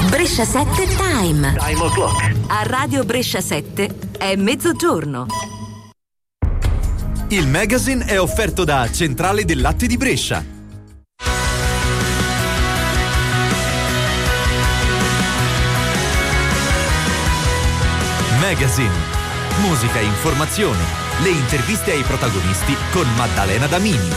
Brescia 7 Time. Time o'clock. A Radio Brescia 7 è mezzogiorno. Il magazine è offerto da Centrale del Latte di Brescia. Magazine. Musica e informazione. Le interviste ai protagonisti con Maddalena Damini.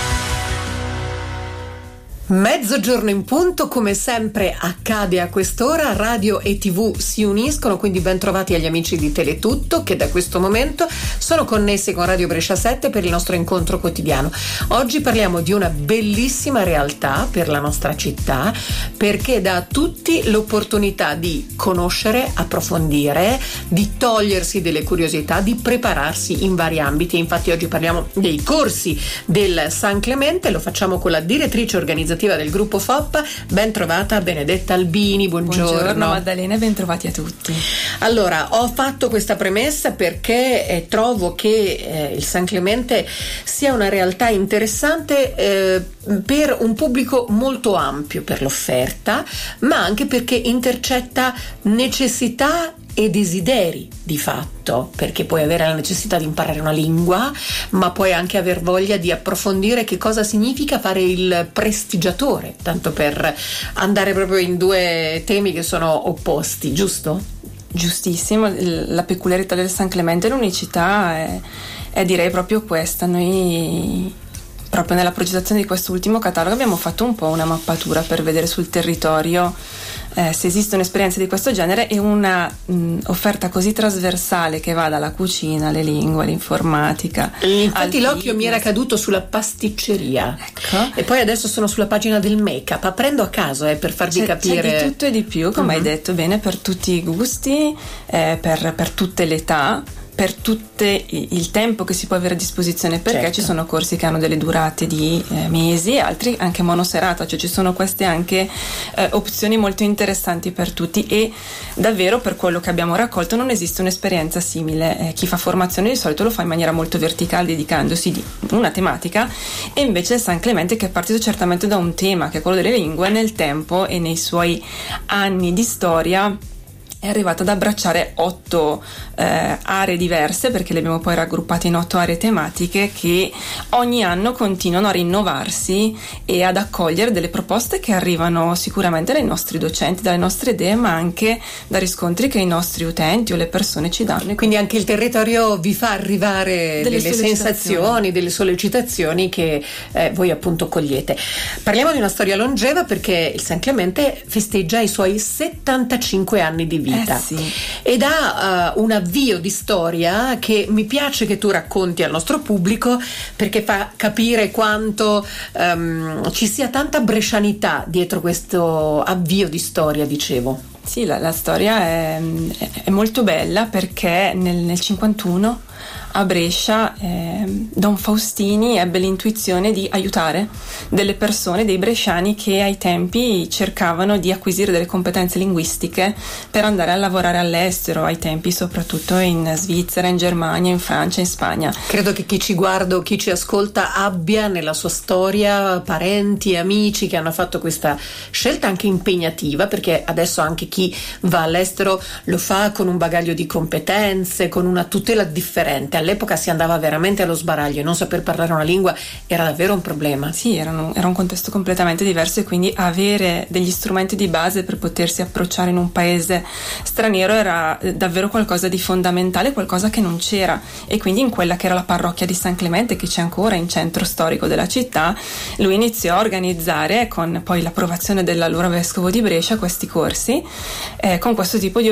Mezzogiorno in punto, come sempre accade a quest'ora, radio e tv si uniscono, quindi ben trovati agli amici di Teletutto che da questo momento sono connessi con Radio Brescia 7 per il nostro incontro quotidiano. Oggi parliamo di una bellissima realtà per la nostra città, perché dà a tutti l'opportunità di conoscere, approfondire, di togliersi delle curiosità, di prepararsi in vari ambiti. Infatti oggi parliamo dei corsi del San Clemente, lo facciamo con la direttrice organizzativa del gruppo FOP. Ben trovata Benedetta Albini, buongiorno. Buongiorno Maddalena e ben trovati a tutti. Allora, ho fatto questa premessa perché trovo che il San Clemente sia una realtà interessante per un pubblico molto ampio per l'offerta, ma anche perché intercetta necessità e desideri di fatto, perché puoi avere la necessità di imparare una lingua, ma puoi anche aver voglia di approfondire che cosa significa fare il prestigiatore, tanto per andare proprio in due temi che sono opposti, giusto? Giustissimo, la peculiarità del San Clemente e l'unicità è direi proprio questa. Noi proprio nella progettazione di quest'ultimo catalogo abbiamo fatto un po' una mappatura per vedere sul territorio se esiste un'esperienza di questo genere e una offerta così trasversale che va dalla cucina alle lingue, all'informatica. Infatti l'occhio mi era caduto sulla pasticceria, ecco. E poi adesso sono sulla pagina del make-up, prendo a caso per farvi capire. C'è di tutto e di più, come hai detto bene, per tutti i gusti, per tutte le età, per tutto il tempo che si può avere a disposizione, perché certo, ci sono corsi che hanno delle durate di mesi, altri anche monoserata, cioè ci sono queste anche opzioni molto interessanti per tutti, e davvero per quello che abbiamo raccolto non esiste un'esperienza simile. Chi fa formazione di solito lo fa in maniera molto verticale, dedicandosi di una tematica, e invece San Clemente, che è partito certamente da un tema che è quello delle lingue, nel tempo e nei suoi anni di storia è arrivata ad abbracciare 8 aree diverse, perché le abbiamo poi raggruppate in 8 aree tematiche che ogni anno continuano a rinnovarsi e ad accogliere delle proposte che arrivano sicuramente dai nostri docenti, dalle nostre idee, ma anche da riscontri che i nostri utenti o le persone ci danno. Quindi anche il territorio vi fa arrivare delle sensazioni, delle sollecitazioni che voi appunto cogliete. Parliamo di una storia longeva, perché il San Clemente festeggia i suoi 75 anni di vita. Sì. Ed ha un avvio di storia che mi piace che tu racconti al nostro pubblico, perché fa capire quanto ci sia tanta brescianità dietro questo avvio di storia, dicevo. Sì, la storia è molto bella, perché nel 51 a Brescia Don Faustini ebbe l'intuizione di aiutare delle persone, dei bresciani, che ai tempi cercavano di acquisire delle competenze linguistiche per andare a lavorare all'estero, ai tempi soprattutto in Svizzera, in Germania, in Francia, in Spagna. Credo che chi ci guarda o chi ci ascolta abbia nella sua storia parenti, amici che hanno fatto questa scelta anche impegnativa, perché adesso anche chi va all'estero lo fa con un bagaglio di competenze, con una tutela differente. All'epoca si andava veramente allo sbaraglio e non saper parlare una lingua era davvero un problema. Sì, era un contesto completamente diverso, e quindi avere degli strumenti di base per potersi approcciare in un paese straniero era davvero qualcosa di fondamentale, qualcosa che non c'era. E quindi in quella che era la parrocchia di San Clemente, che c'è ancora in centro storico della città, lui iniziò a organizzare, con poi l'approvazione dell'allora vescovo di Brescia, questi corsi con questo tipo di